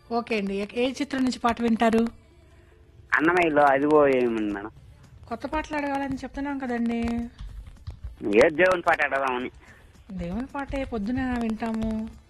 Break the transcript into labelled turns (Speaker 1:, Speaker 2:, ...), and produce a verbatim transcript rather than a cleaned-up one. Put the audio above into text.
Speaker 1: Okay అండి. ఏ ఏ చిత్రం నుంచి పాట వింటారు?
Speaker 2: అన్నమయ్యలో అదిగో ఏముంది మేడం.
Speaker 1: కొత్త పాటలు అడగాలని చెప్తున్నాం కదండి.
Speaker 2: ఏ దేవుని పాట అడదామని.
Speaker 1: దేవుని పాటే పొద్దున వింటాము.